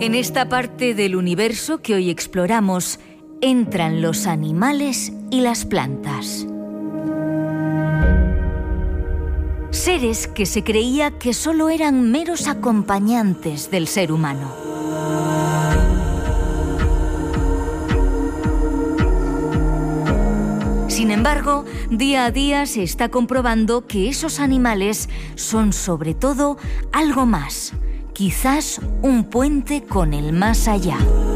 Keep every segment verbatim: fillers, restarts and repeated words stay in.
En esta parte del universo que hoy exploramos, entran los animales y las plantas. Seres que se creía que solo eran meros acompañantes del ser humano. Sin embargo, día a día se está comprobando que esos animales son sobre todo algo más. Quizás un puente con el más allá.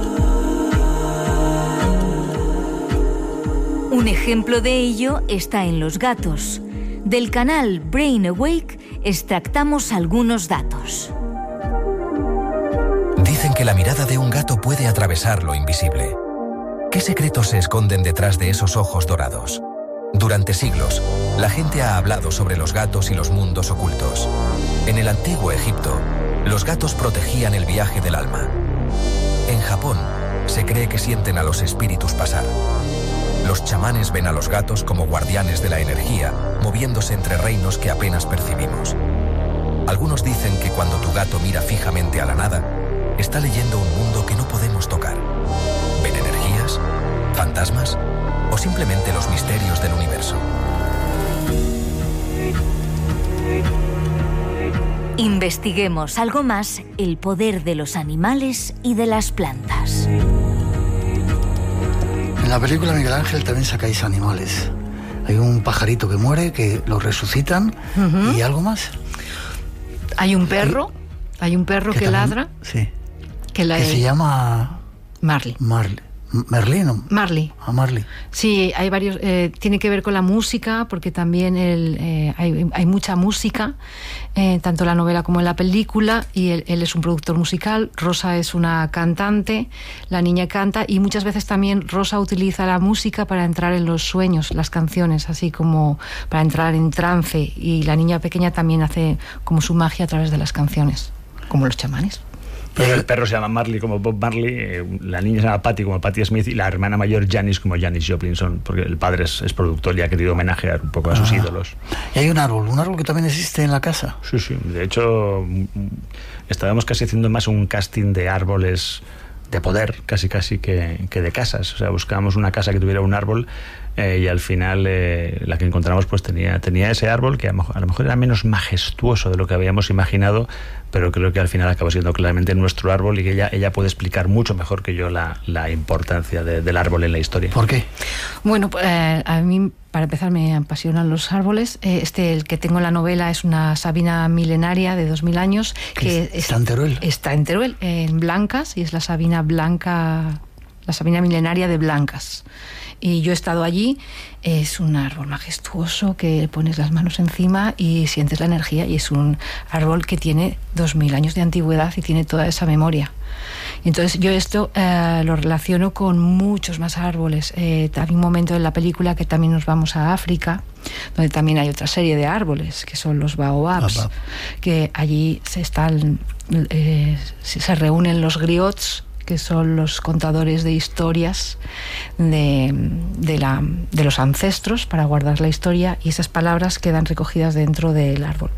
Un ejemplo de ello está en los gatos. Del canal Brain Awake extractamos algunos datos. Dicen que la mirada de un gato puede atravesar lo invisible. ¿Qué secretos se esconden detrás de esos ojos dorados? Durante siglos, la gente ha hablado sobre los gatos y los mundos ocultos. En el antiguo Egipto, los gatos protegían el viaje del alma. En Japón, se cree que sienten a los espíritus pasar. Los chamanes ven a los gatos como guardianes de la energía, moviéndose entre reinos que apenas percibimos. Algunos dicen que cuando tu gato mira fijamente a la nada, está leyendo un mundo que no podemos tocar. ¿Ven energías, fantasmas o simplemente los misterios del universo? Investiguemos algo más el poder de los animales y de las plantas. En la película Miguel Ángel también sacáis animales. Hay un pajarito que muere, que lo resucitan, uh-huh. ¿Y algo más? Hay un perro, hay, hay un perro que, que también, ladra. Sí. Que, la, que se llama... Marley. Marley. ¿Merlín o? Marley. Ah, Marley. Sí, hay varios. Eh, tiene que ver con la música, porque también el, eh, hay, hay mucha música, eh, tanto en la novela como en la película, y él, él es un productor musical. Rosa es una cantante, la niña canta, y muchas veces también Rosa utiliza la música para entrar en los sueños, las canciones, así como para entrar en trance, y la niña pequeña también hace como su magia a través de las canciones, como los chamanes. Pero el perro se llama Marley como Bob Marley, eh, la niña se llama Patty como Patti Smith y la hermana mayor Janis como Janis Joplin, son, porque el padre es, es productor y ha querido homenajear un poco a sus ah. ídolos. Y hay un árbol, un árbol que también existe en la casa. Sí, sí, de hecho estábamos casi haciendo más un casting de árboles de poder, casi casi que, que de casas, o sea, buscábamos una casa que tuviera un árbol. Eh, y al final eh, la que encontramos pues tenía, tenía ese árbol que a lo, mejor, a lo mejor era menos majestuoso de lo que habíamos imaginado, pero creo que al final acabó siendo claramente nuestro árbol y que ella, ella puede explicar mucho mejor que yo la, la importancia de, del árbol en la historia. ¿Por qué? Bueno, eh, a mí para empezar me apasionan los árboles. Eh, este, el que tengo en la novela, es una sabina milenaria de dos mil años. Que es, ¿Está en Teruel? Está en Teruel, en Blancas, y es la sabina blanca, la sabina milenaria de Blancas. Y yo he estado allí. Es un árbol majestuoso que pones las manos encima y sientes la energía, y es un árbol que tiene dos mil años de antigüedad y tiene toda esa memoria. Entonces yo esto eh, lo relaciono con muchos más árboles. Eh, hay un momento en la película que también nos vamos a África, donde también hay otra serie de árboles, que son los baobabs, Babab. que allí se, están, eh, se reúnen los griots, que son los contadores de historias de, de, la, de los ancestros, para guardar la historia, y esas palabras quedan recogidas dentro del árbol.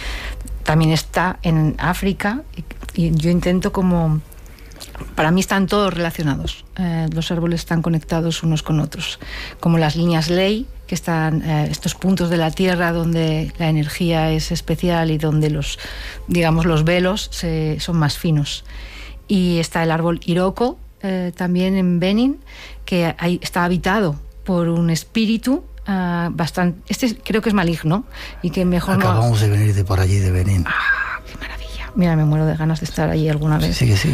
También está en África, y, y yo intento como... Para mí están todos relacionados. Eh, los árboles están conectados unos con otros, como las líneas ley, que están eh, estos puntos de la tierra donde la energía es especial y donde los, digamos, los velos se, son más finos. Y está el árbol Iroko, eh, también en Benin, que ahí está habitado por un espíritu uh, bastante... Este creo que es maligno y que mejor Acabamos no... de venir de por allí, de Benin. ¡Ah, qué maravilla! Mira, me muero de ganas de estar allí alguna vez. Sí, que sí.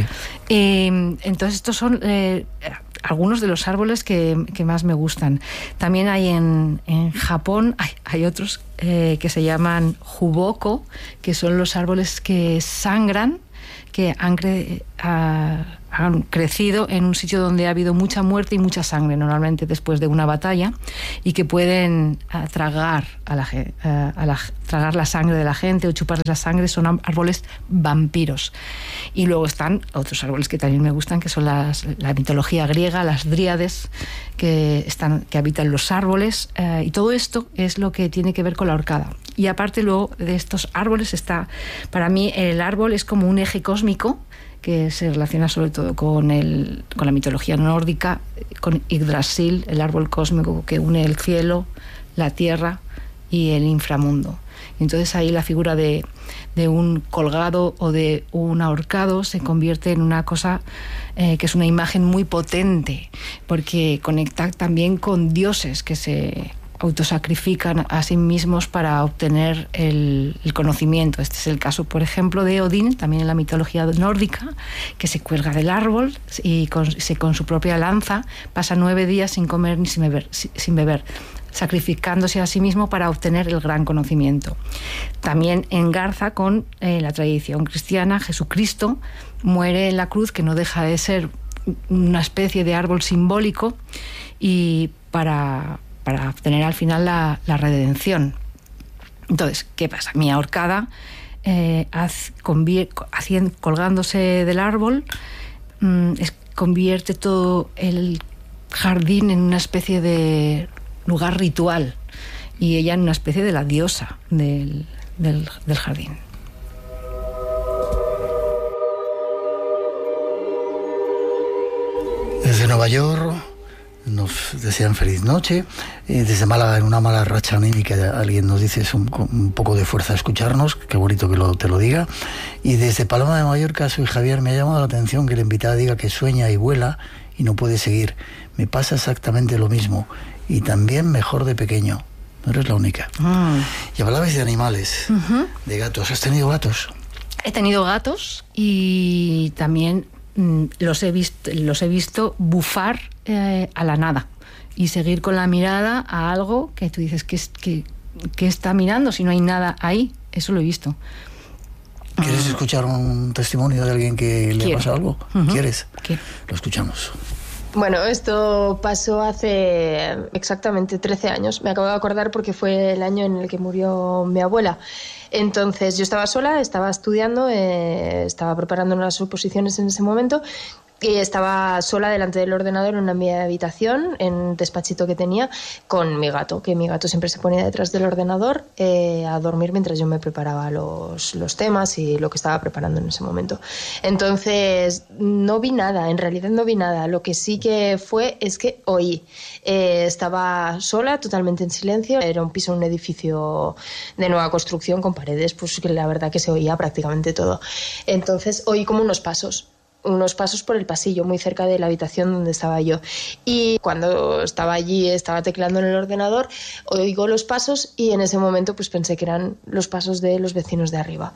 Eh, entonces estos son eh, algunos de los árboles que, que más me gustan. También hay en, en Japón, hay, hay otros eh, que se llaman Juboko, que son los árboles que sangran, que han, cre- uh, han crecido en un sitio donde ha habido mucha muerte y mucha sangre, normalmente después de una batalla, y que pueden uh, tragar, a la, uh, a la, tragar la sangre de la gente o chupar la sangre. Son árboles vampiros. Y luego están otros árboles que también me gustan, que son las, la mitología griega, las dríades, que, están, que habitan los árboles, eh, y todo esto es lo que tiene que ver con la horcada. Y aparte luego de estos árboles está, para mí el árbol es como un eje cósmico que se relaciona sobre todo con, el, con la mitología nórdica, con Yggdrasil, el árbol cósmico que une el cielo, la tierra y el inframundo. Entonces ahí la figura de, de un colgado o de un ahorcado se convierte en una cosa eh, que es una imagen muy potente, porque conecta también con dioses que se autosacrifican a sí mismos para obtener el, el conocimiento. Este es el caso, por ejemplo, de Odín, también en la mitología nórdica, que se cuelga del árbol y con, se, con su propia lanza pasa nueve días sin comer ni sin beber, sin beber, sacrificándose a sí mismo para obtener el gran conocimiento. También engarza con eh, la tradición cristiana. Jesucristo muere en la cruz, que no deja de ser una especie de árbol simbólico, y para para obtener al final la, la redención. Entonces, ¿qué pasa? Mi ahorcada, eh, haz, convier, hacien, colgándose del árbol, mmm, es, convierte todo el jardín en una especie de lugar ritual, y ella en una especie de la diosa del, del, del jardín. Desde Nueva York nos desean feliz noche. Eh, desde Málaga, en una mala racha anímica, alguien nos dice es un, un poco de fuerza escucharnos. Qué bonito que lo, te lo diga. Y desde Paloma de Mallorca, soy Javier. Me ha llamado la atención que la invitada diga que sueña y vuela y no puede seguir. Me pasa exactamente lo mismo, y también mejor de pequeño. No eres la única. Mm. Y hablabais de animales, uh-huh. de gatos. ¿Has tenido gatos? He tenido gatos y también mm, los he visto, los he visto bufar eh, a la nada y seguir con la mirada a algo que tú dices que, que, que está mirando si no hay nada ahí. Eso lo he visto. ¿Quieres escuchar un testimonio de alguien que le ha pasado algo? Uh-huh. ¿Quieres? ¿Qué? Lo escuchamos. Bueno, esto pasó hace exactamente trece años. Me acabo de acordar porque fue el año en el que murió mi abuela. Entonces yo estaba sola, estaba estudiando, eh, estaba preparando unas oposiciones en ese momento, y estaba sola delante del ordenador en una mi habitación, en un despachito que tenía, con mi gato, que mi gato siempre se ponía detrás del ordenador eh, a dormir mientras yo me preparaba los, los temas y lo que estaba preparando en ese momento. Entonces no vi nada, en realidad no vi nada. Lo que sí que fue es que oí. Eh, estaba sola, totalmente en silencio. Era un piso, un edificio de nueva construcción con paredes, pues que la verdad que se oía prácticamente todo. Entonces oí como unos pasos. unos pasos por el pasillo, muy cerca de la habitación donde estaba yo. Y cuando estaba allí, estaba tecleando en el ordenador, oigo los pasos y en ese momento pues pensé que eran los pasos de los vecinos de arriba.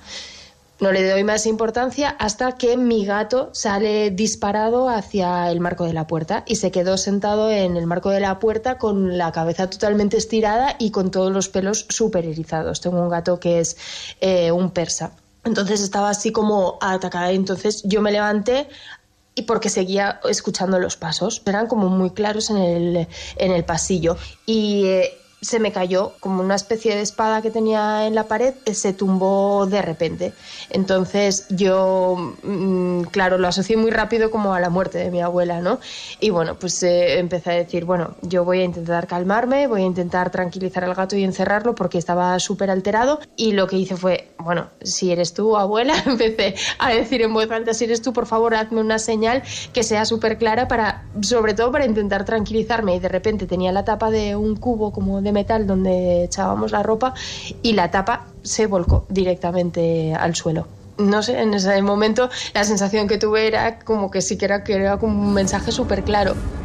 No le doy más importancia hasta que mi gato sale disparado hacia el marco de la puerta y se quedó sentado en el marco de la puerta con la cabeza totalmente estirada y con todos los pelos súper erizados. Tengo un gato que es eh, un persa. Entonces estaba así como atacada. Entonces yo me levanté y porque seguía escuchando los pasos. Eran como muy claros en el, en el pasillo. Y eh, se me cayó como una especie de espada que tenía en la pared, se tumbó de repente. Entonces yo, mmm, claro, lo asocié muy rápido como a la muerte de mi abuela, ¿no? Y bueno, pues eh, empecé a decir, bueno, yo voy a intentar calmarme, voy a intentar tranquilizar al gato y encerrarlo porque estaba súper alterado. Y lo que hice fue, bueno, si eres tú, abuela, empecé a decir en voz alta, si eres tú, por favor, hazme una señal que sea súper clara para, sobre todo para intentar tranquilizarme. Y de repente tenía la tapa de un cubo como de metal donde echábamos la ropa y la tapa se volcó directamente al suelo. No sé, en ese momento la sensación que tuve era como que sí que era, que era como un mensaje súper claro.